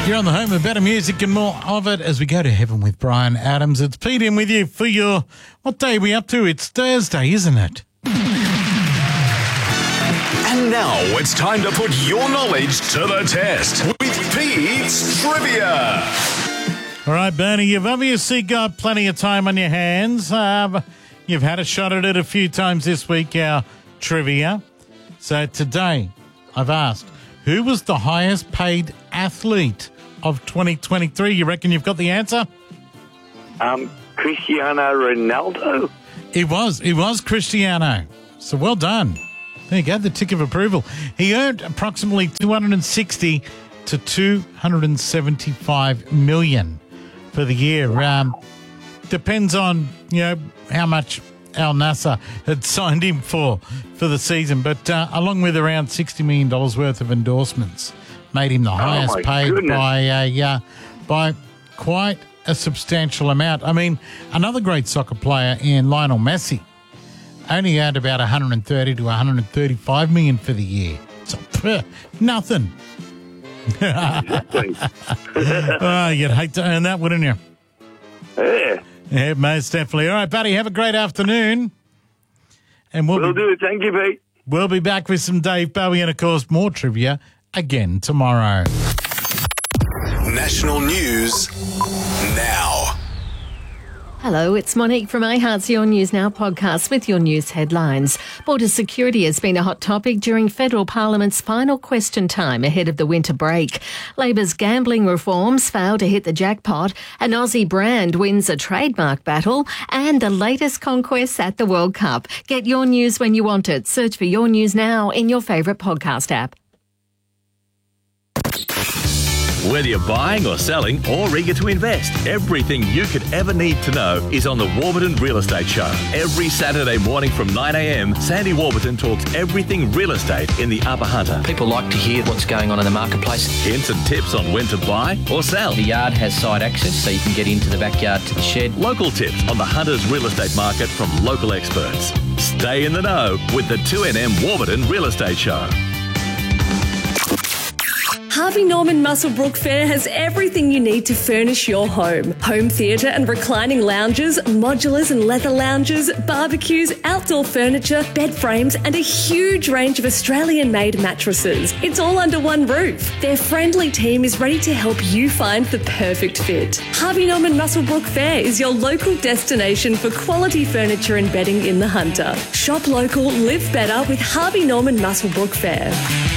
You're on the home of better music and more of it as we go to heaven with Brian Adams. It's Pete in with you for your... What day are we up to? It's Thursday, isn't it? And now it's time to put your knowledge to the test with Pete's Trivia. All right, Bernie, you've obviously got plenty of time on your hands. You've had a shot at it a few times this week, our trivia. So today, I've asked, who was the highest paid athlete of 2023? You reckon you've got the answer? Cristiano Ronaldo. It was Cristiano. So well done. There you go, the tick of approval. He earned approximately 260 to 275 million for the year. Depends on, how much Al Nassr had signed him for the season, but along with around $60 million worth of endorsements, made him the highest paid by quite a substantial amount. I mean, another great soccer player in Lionel Messi only earned about 130 to 135 million for the year. So, nothing. Exactly. You'd hate to earn that, wouldn't you? Yeah. Yeah, most definitely. All right, buddy, have a great afternoon. And Will do. Thank you, Pete. We'll be back with some Dave Bowie and, of course, more trivia again tomorrow. National news now. Hello, it's Monique from iHeart's Your News Now podcast with your news headlines. Border security has been a hot topic during federal parliament's final question time ahead of the winter break. Labor's gambling reforms fail to hit the jackpot, an Aussie brand wins a trademark battle, and the latest conquests at the World Cup. Get your news when you want it. Search for Your News Now in your favourite podcast app. Whether you're buying or selling or eager to invest, everything you could ever need to know is on the Warburton Real Estate Show. Every Saturday morning from 9 a.m, Sandy Warburton talks everything real estate in the Upper Hunter. People like to hear what's going on in the marketplace. Hints and tips on when to buy or sell. The yard has side access, so you can get into the backyard to the shed. Local tips on the Hunter's real estate market from local experts. Stay in the know with the 2NM Warburton Real Estate Show. Harvey Norman Muswellbrook Fair has everything you need to furnish your home. Home theatre and reclining lounges, modulars and leather lounges, barbecues, outdoor furniture, bed frames and a huge range of Australian-made mattresses. It's all under one roof. Their friendly team is ready to help you find the perfect fit. Harvey Norman Muswellbrook Fair is your local destination for quality furniture and bedding in the Hunter. Shop local, live better with Harvey Norman Muswellbrook Fair.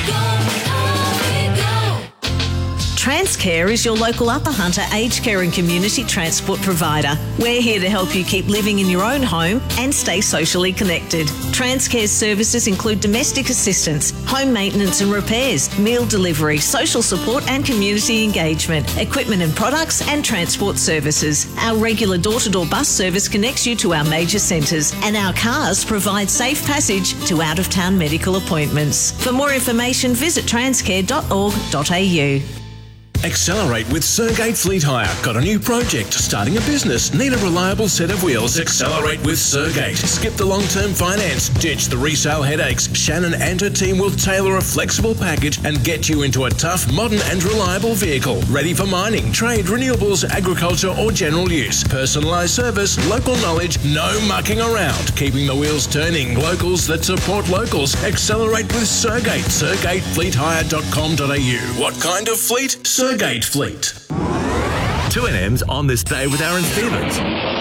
Transcare is your local Upper Hunter aged care and community transport provider. We're here to help you keep living in your own home and stay socially connected. Transcare's services include domestic assistance, home maintenance and repairs, meal delivery, social support and community engagement, equipment and products and transport services. Our regular door-to-door bus service connects you to our major centres, and our cars provide safe passage to out-of-town medical appointments. For more information, visit transcare.org.au. Accelerate with Sergate Fleet Hire. Got a new project? Starting a business? Need a reliable set of wheels? Accelerate with Sergate. Skip the long-term finance. Ditch the resale headaches. Shannon and her team will tailor a flexible package and get you into a tough, modern and reliable vehicle. Ready for mining, trade, renewables, agriculture or general use. Personalised service, local knowledge, no mucking around. Keeping the wheels turning. Locals that support locals. Accelerate with Sergate. SergateFleetHire.com.au. What kind of fleet? Sergate Fleet. 2NM's on this day with Aaron Stevens.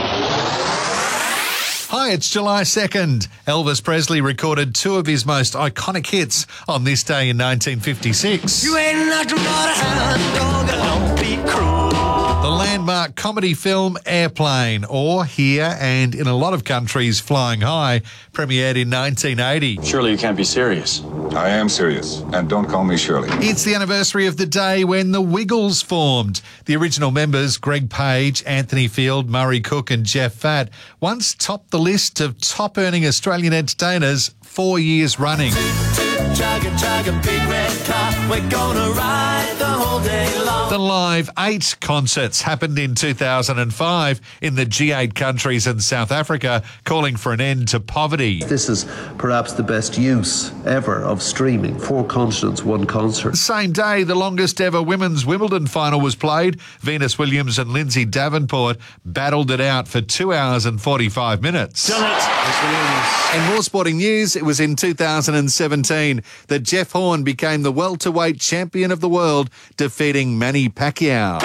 Hi, it's July 2nd. Elvis Presley recorded two of his most iconic hits on this day in 1956. You ain't nothing but a hound dog, don't be cruel. The landmark comedy film Airplane, or Here and in a lot of countries Flying High, premiered in 1980. Surely you can't be serious. I am serious, and don't call me Shirley. It's the anniversary of the day when the Wiggles formed. The original members, Greg Page, Anthony Field, Murray Cook and Jeff Fatt, once topped the list of top-earning Australian entertainers 4 years running. chug a big red car. We're gonna ride the whole day long. The Live 8 concerts happened in 2005 in the G8 countries and South Africa, calling for an end to poverty. This is perhaps the best use ever of streaming. 4 continents, 1 concert. The same day, the longest ever women's Wimbledon final was played. Venus Williams and Lindsay Davenport battled it out for 2 hours and 45 minutes. In more sporting news, it was in 2017 that Jeff Horn became the welterweight champion of the world, defeating Manny Pacquiao.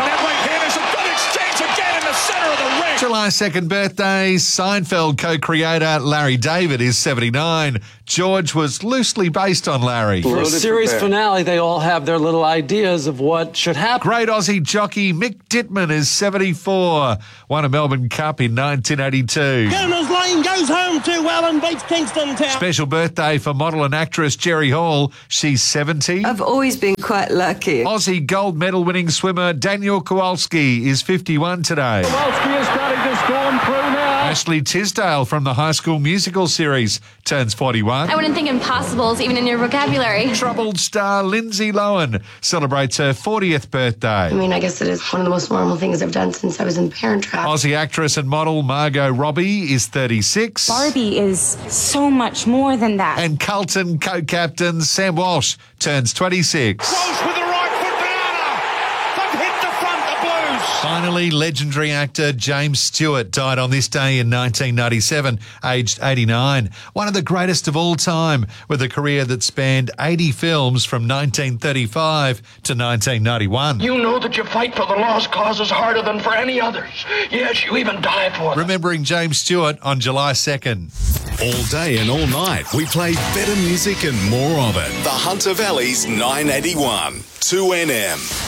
July 2nd birthday, Seinfeld co-creator Larry David is 79. George was loosely based on Larry. For a series finale, they all have their little ideas of what should happen. Great Aussie jockey Mick Dittman is 74. Won a Melbourne Cup in 1982. Gowners Lane goes home too well and beats Kingston Town. Special birthday for model and actress Jerry Hall. She's 70. I've always been quite lucky. Aussie gold medal winning swimmer Daniel Kowalski is 51 today. Kowalski is starting to storm through now. Ashley Tisdale from the High School Musical series turns 41. I wouldn't think impossibles even in your vocabulary. Troubled star Lindsay Lohan celebrates her 40th birthday. I mean, I guess it is one of the most normal things I've done since I was in Parent Trap. Aussie actress and model Margot Robbie is 36. Barbie is so much more than that. And Carlton co-captain Sam Walsh turns 26. Finally, legendary actor James Stewart died on this day in 1997, aged 89. One of the greatest of all time, with a career that spanned 80 films from 1935 to 1991. You know that your fight for the lost cause is harder than for any others. Yes, you even die for it. Remembering James Stewart on July 2nd. All day and all night, we play better music and more of it. The Hunter Valley's 981 2NM.